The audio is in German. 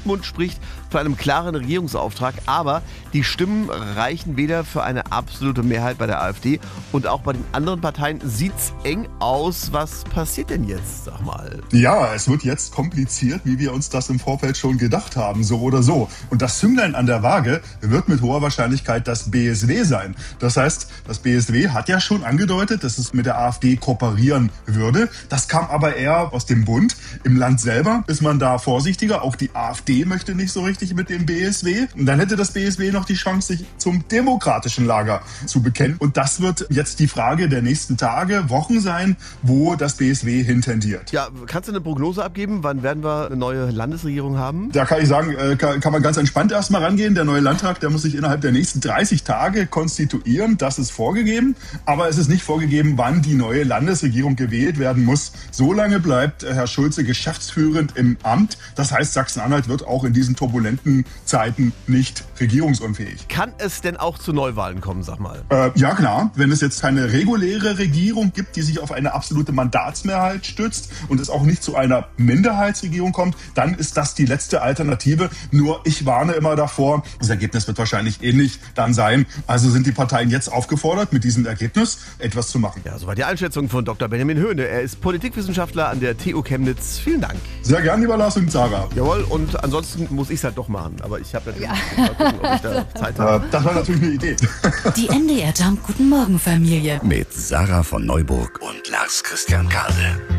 Volksmund spricht von einem klaren Regierungsauftrag, aber die Stimmen reichen weder für eine absolute Mehrheit bei der AfD und auch bei den anderen Parteien sieht's eng aus. Was passiert denn jetzt, sag mal? Ja, es wird jetzt kompliziert, wie wir uns das im Vorfeld schon gedacht haben, so oder so. Und das Zünglein an der Waage wird mit hoher Wahrscheinlichkeit das BSW sein. Das heißt, das BSW hat ja schon angedeutet, dass es mit der AfD kooperieren würde. Das kam aber eher aus dem Bund. Im Land selber ist man da vorsichtiger. Auch die AfD möchte nicht so richtig mit dem BSW. Und dann hätte das BSW noch die Chance, sich zum demokratischen Lager zu bekennen. Und das wird jetzt die Frage der nächsten Tage, Wochen sein, wo das BSW hintendiert. Ja, kannst du eine Prognose abgeben? Wann werden wir eine neue Landesregierung haben? Da kann ich sagen, kann man ganz entspannt erstmal rangehen. Der neue Landtag, der muss sich innerhalb der nächsten 30 Tage konstituieren. Das ist vorgegeben. Aber es ist nicht vorgegeben, wann die neue Landesregierung gewählt werden muss. So lange bleibt Herr Schulze geschäftsführend im Amt. Das heißt, Sachsen-Anhalt wird auch in diesen turbulenten Zeiten nicht regierungsunfähig. Kann es denn auch zu Neuwahlen kommen, sag mal? Ja, klar. Wenn es jetzt keine reguläre Regierung gibt, die sich auf eine absolute Mandatsmehrheit stützt und es auch nicht zu einer Minderheitsregierung kommt, dann ist das die letzte Alternative. Nur ich warne immer davor, das Ergebnis wird wahrscheinlich ähnlich dann sein. Also sind die Parteien jetzt aufgefordert, mit diesem Ergebnis etwas zu machen. Ja, soweit die Einschätzung von Dr. Benjamin Höhne. Er ist Politikwissenschaftler an der TU Chemnitz. Vielen Dank. Sehr gern, lieber Lars und Sarah. Jawohl, und ansonsten muss ich es halt doch machen. Aber ich habe natürlich mal gucken, ob ich da Zeit habe. Das war natürlich eine Idee. Die NDR Jump Guten Morgen Familie. Mit Sarah von Neuburg und Lars Christian Kade.